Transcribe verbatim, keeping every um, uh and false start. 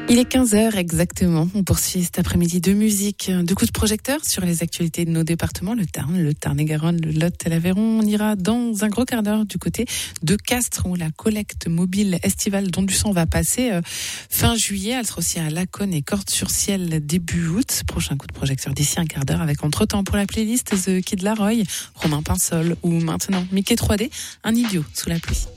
Il est quinze heures exactement. On poursuit cet après-midi de musique, de coups de projecteur sur les actualités de nos départements, le Tarn, le Tarn-et-Garonne, le Lot et l'Aveyron. On ira dans un gros quart d'heure du côté de Castres où la collecte mobile estivale Don du Sang va passer euh, fin juillet. Elle sera aussi à Laconne et Cordes-sur-Ciel début août. Prochain coup de projecteur d'ici un quart d'heure avec entre-temps pour la playlist The Kid Laroi, Romain Pinsol ou maintenant Mickey trois D, un idiot sous la pluie.